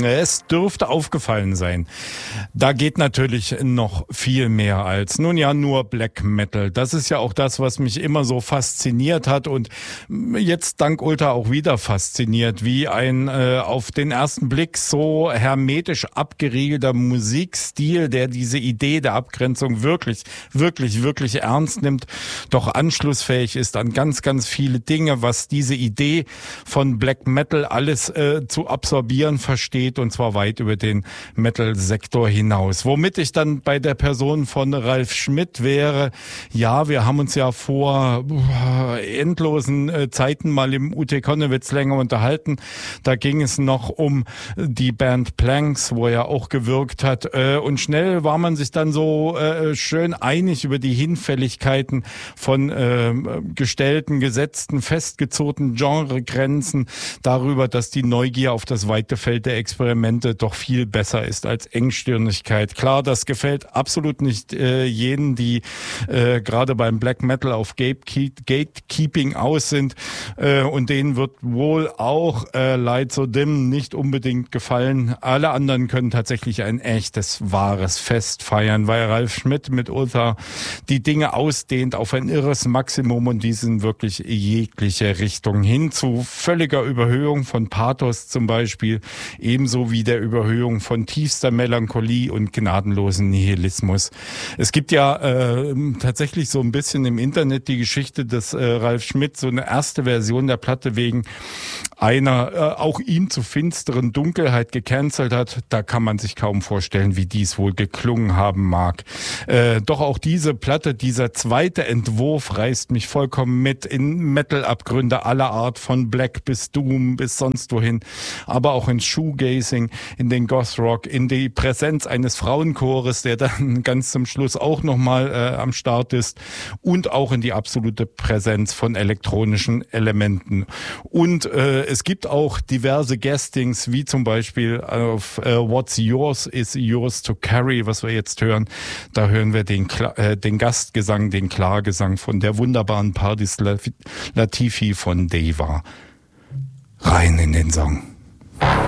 Es dürfte aufgefallen sein. Da geht natürlich noch viel mehr als, nun ja, nur Black Metal. Das ist ja auch das, was mich immer so fasziniert hat und jetzt dank Ultra auch wieder fasziniert, wie ein auf den ersten Blick so hermetisch abgeriegelter Musikstil, der diese Idee der Abgrenzung wirklich ernst nimmt, doch anschlussfähig ist an ganz, ganz viele Dinge, was diese Idee von Black Metal alles zu absorbieren versteht, und zwar weit über den Metal-Sektor hinaus. Womit ich dann bei der Person von Ralf Schmidt wäre, ja, wir haben uns ja vor endlosen Zeiten mal im UT Konnewitz länger unterhalten. Da ging es noch um die Band Planks, wo er auch gewirkt hat. Und schnell war man sich dann so schön einig über die Hinfälligkeiten von gestellten, gesetzten, festgezurrten Genregrenzen, darüber, dass die Neugier auf das weite Feld der Experimente doch viel besser ist als Engstirnigkeit. Klar, das gefällt absolut nicht jenen, die gerade beim Black Metal auf Gatekeeping aus sind, und denen wird wohl auch Light So Dim nicht unbedingt gefallen. Alle anderen können tatsächlich ein echtes, wahres Fest feiern, weil Ralf Schmidt mit Ultra die Dinge ausdehnt auf ein irres Maximum und diesen wirklich jegliche Richtung hin zu völliger Überhöhung von Pathos zum Beispiel, ebenso wie der Überhöhung von tiefster Melancholie und gnadenlosen Nihilismus. Es gibt ja tatsächlich so ein bisschen im Internet die Geschichte, dass Ralf Schmidt so eine erste Version der Platte wegen einer auch ihm zu finsteren Dunkelheit gecancelt hat. Da kann man sich kaum vorstellen, wie dies wohl geklungen haben mag. Doch auch diese Platte, dieser zweite Entwurf reißt mich vollkommen mit in Metal-Abgründe aller Art, von Black bis Doom bis sonst wohin, aber auch ins Shoegazing, in den Goth-Rock, in die Präsenz eines Frauenchores, der dann ganz zum Schluss auch nochmal am Start ist, und auch in die absolute Präsenz von elektronischen Elementen. Und es gibt auch diverse Guestings, wie zum Beispiel auf What's Yours is Yours to Carry, was wir jetzt hören. Da hören wir den Gastgesang, den Klargesang von der wunderbaren Pardis Latifi von Deva. Rein in den Song.